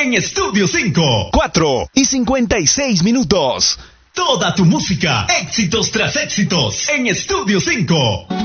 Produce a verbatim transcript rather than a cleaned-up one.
en Estudio cinco. cuatro y cincuenta y seis minutos. Toda tu música, éxitos tras éxitos, en Estudio cinco.